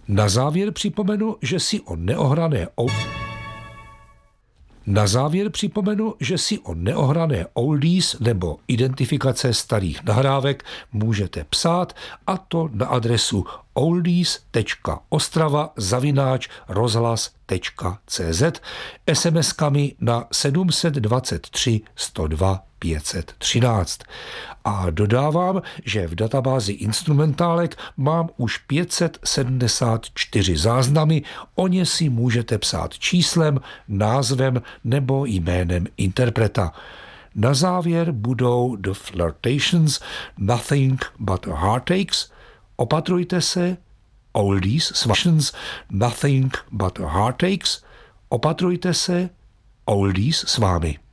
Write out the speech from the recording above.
Na závěr připomenu, že si o neohrané oldies nebo identifikace starých nahrávek můžete psát, a to na adresu oldies.ostrava@rozhlas.cz, SMS-kami na 723 102 513. A dodávám, že v databázi instrumentálek mám už 574 záznamy, o ně si můžete psát číslem, názvem nebo jménem interpreta. Na závěr budou The Flirtations, Nothing But Heartaches, Opatrujte se, Oldies, Swashens, Nothing But Heartaches, Opatrujte se, Oldies s vámi.